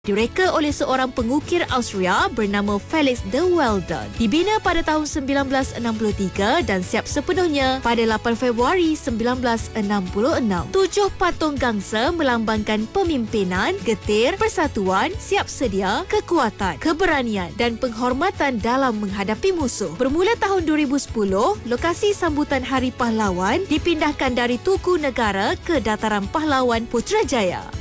Direka oleh seorang pengukir Austria bernama Felix de Welden. Dibina pada tahun 1963 dan siap sepenuhnya pada 8 Februari 1966. 7 patung gangsa melambangkan pemimpinan, getir, persatuan, siap sedia, kekuatan, keberanian dan penghormatan dalam menghadapi musuh. Bermula tahun 2010, lokasi sambutan Hari Pahlawan dipindahkan dari Tugu Negara ke Dataran Pahlawan Putrajaya.